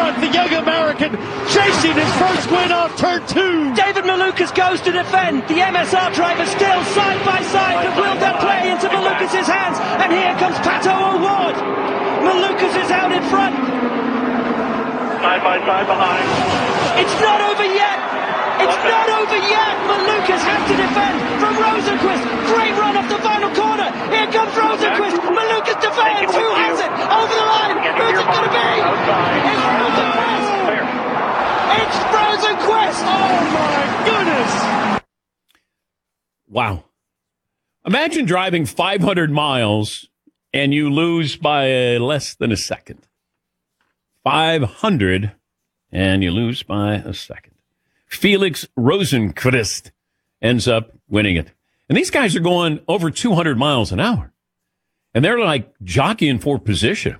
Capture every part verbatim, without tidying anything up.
front. The young American chasing his first win off turn two. David Malukas goes to defend. The M S R driver still side by side, but will that play into Malukas' hands? And here comes Pato O'Ward. Malukas is out in front. Side by side behind. It's not over yet. It's not over yet. Malukas has to defend from Rosenqvist. Great run off the final corner. Here comes Rosenqvist. Malukas defends. Who has it? Over the line. Who's it going to be? It's Rosenqvist. It's Rosenqvist. Oh my goodness. Wow. Imagine driving five hundred miles and you lose by less than a second. five hundred and you lose by a second. Felix Rosenqvist ends up winning it. And these guys are going over two hundred miles an hour. And they're like jockeying for position.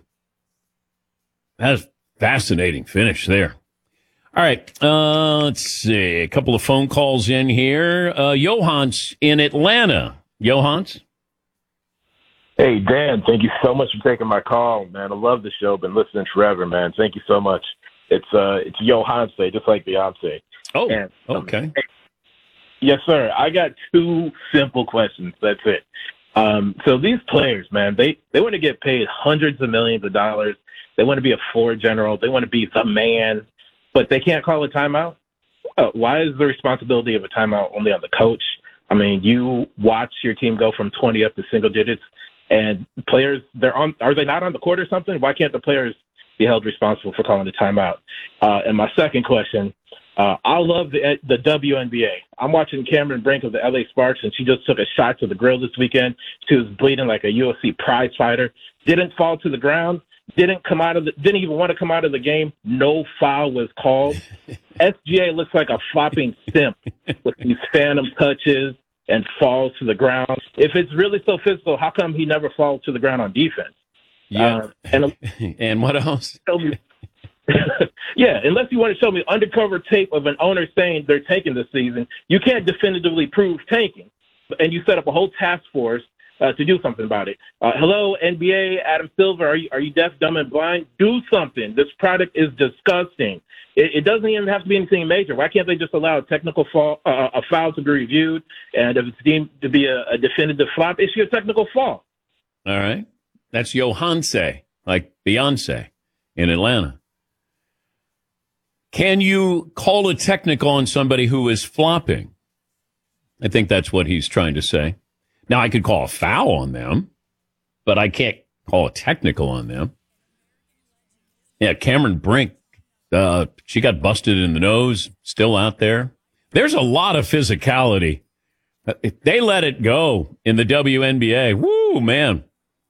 That's a fascinating finish there. All right. Uh, let's see. A couple of phone calls in here. Uh, Johans in Atlanta. Johans? Hey, Dan, thank you so much for taking my call, man. I love the show. Been listening forever, man. Thank you so much. It's uh, it's Johanse, just like Beyonce. Oh, and, um, okay. Yes, sir. I got two simple questions. That's it. Um, so these players, man, they, they want to get paid hundreds of millions of dollars. They want to be a floor general. They want to be the man, but they can't call a timeout. Uh, why is the responsibility of a timeout only on the coach? I mean, you watch your team go from twenty up to single digits, and players, they're on. Are they not on the court or something? Why can't the players be held responsible for calling the timeout? Uh, and my second question, uh, I love the the W N B A. I'm watching Cameron Brink of the L A Sparks, and she just took a shot to the grill this weekend. She was bleeding like a U F C prize fighter. Didn't fall to the ground. Didn't come out of the. Didn't even want to come out of the game. No foul was called. S G A looks like a flopping simp with these phantom touches and falls to the ground. If it's really so physical, how come he never falls to the ground on defense? Yeah. Uh, and, and what else? Tell me, yeah, unless you want to show me undercover tape of an owner saying they're tanking this season, you can't definitively prove tanking. And you set up a whole task force uh, to do something about it. Uh, hello, N B A, Adam Silver, are you are you deaf, dumb, and blind? Do something. This product is disgusting. It, it doesn't even have to be anything major. Why can't they just allow a technical fall, uh, a foul to be reviewed, and if it's deemed to be a, a definitive flop, issue a technical fall? All right. That's Johanse, like Beyonce in Atlanta. Can you call a technical on somebody who is flopping? I think that's what he's trying to say. Now, I could call a foul on them, but I can't call a technical on them. Yeah, Cameron Brink, uh, she got busted in the nose, still out there. There's a lot of physicality. They let it go in the W N B A. Woo, man.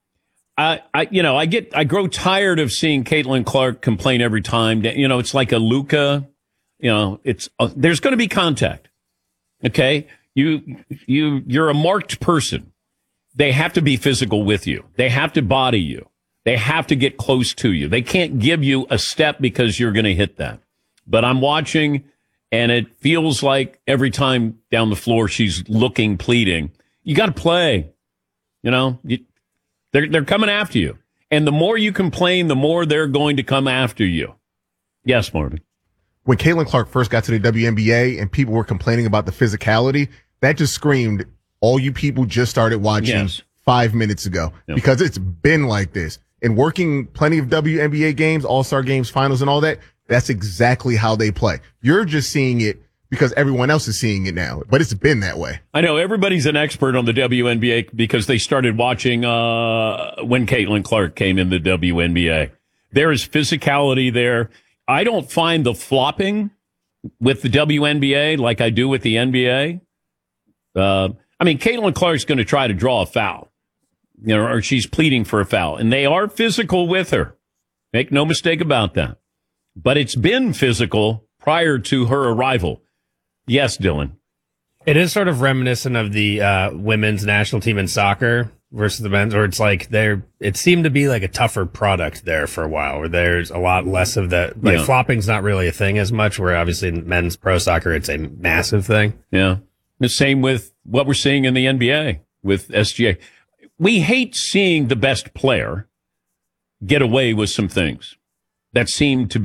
I, I, you know, I get, I grow tired of seeing Caitlin Clark complain every time. You know, it's like a Luka. You know, it's uh, there's going to be contact. Okay, you, you, you're a marked person. They have to be physical with you. They have to body you. They have to get close to you. They can't give you a step because you're going to hit that. But I'm watching, and it feels like every time down the floor she's looking, pleading. You got to play. You know. You, They're, they're coming after you. And the more you complain, the more they're going to come after you. Yes, Marvin. When Caitlin Clark first got to the W N B A and people were complaining about the physicality, that just screamed, all you people just started watching yes. five minutes ago. Yep. Because it's been like this. And working plenty of W N B A games, All-Star games, finals, and all that, that's exactly how they play. You're just seeing it because everyone else is seeing it now. But it's been that way. I know everybody's an expert on the W N B A because they started watching uh when Caitlin Clark came in the W N B A. There is physicality there. I don't find the flopping with the W N B A like I do with the N B A. Uh, I mean, Caitlin Clark's going to try to draw a foul, you know, or she's pleading for a foul, and they are physical with her. Make no mistake about that. But it's been physical prior to her arrival. Yes, Dylan. It is sort of reminiscent of the uh, women's national team in soccer versus the men's, or it's like they're, it seemed to be like a tougher product there for a while, where there's a lot less of that. Like yeah. flopping's not really a thing as much, where obviously in men's pro soccer, it's a massive thing. Yeah. The same with what we're seeing in the N B A with S G A. We hate seeing the best player get away with some things that seem to be